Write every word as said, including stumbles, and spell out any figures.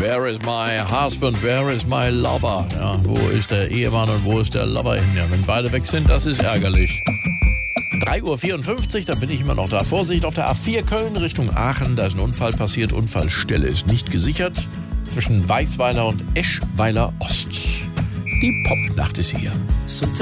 Where is my husband, where is my lover? Ja, wo ist der Ehemann und wo ist der Lover hin? Ja, wenn beide weg sind, das ist ärgerlich. drei Uhr vierundfünfzig, dann bin ich immer noch da. Vorsicht auf der A vier Köln Richtung Aachen, da ist ein Unfall passiert. Unfallstelle ist nicht gesichert. Zwischen Weißweiler und Eschweiler Ost. Die Popnacht ist hier.